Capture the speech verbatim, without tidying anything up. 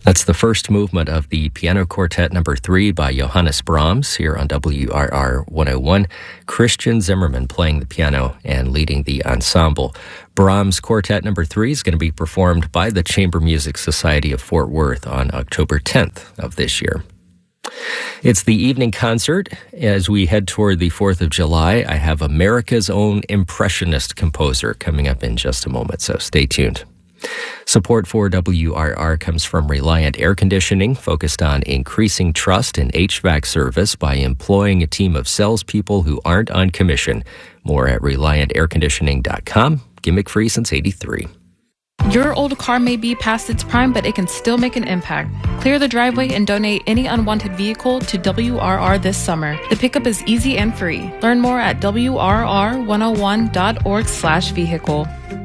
That's the first movement of the Piano Quartet number three by Johannes Brahms here on W R R one oh one. Christian Zimmerman playing the piano and leading the ensemble. Brahms Quartet number three is going to be performed by the Chamber Music Society of Fort Worth on October tenth of this year. It's the evening concert. As we head toward the fourth of July, I have America's own impressionist composer coming up in just a moment, so stay tuned. Support for W R R comes from Reliant Air Conditioning, focused on increasing trust in H V A C service by employing a team of salespeople who aren't on commission. More at reliant air conditioning dot com. Gimmick free since eighty-three. Your old car may be past its prime, but it can still make an impact. Clear the driveway and donate any unwanted vehicle to W R R this summer. The pickup is easy and free. Learn more at W R R one oh one dot org slash vehicle.